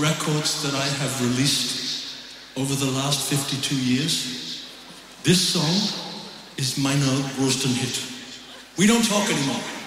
records that I have released over the last 52 years, this song is meine größten hit. We don't talk anymore.